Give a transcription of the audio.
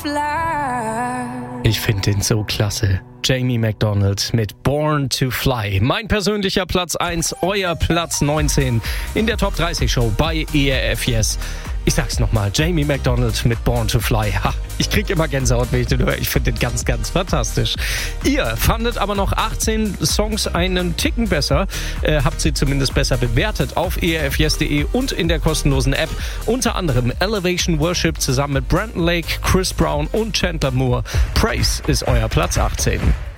Ich finde den so klasse. Jamie McDonald mit Born to Fly. Mein persönlicher Platz 1, euer Platz 19 in der Top 30 Show bei ERF Yes. Ich sag's nochmal, Jamie McDonald mit Born to Fly. Ha, ich krieg immer Gänsehaut, wenn ich den höre. Ich finde den ganz, ganz fantastisch. Ihr fandet aber noch 18 Songs einen Ticken besser. Habt sie zumindest besser bewertet auf erfyes.de und in der kostenlosen App. Unter anderem Elevation Worship zusammen mit Brandon Lake, Chris Brown und Chandler Moore. Praise ist euer Platz 18.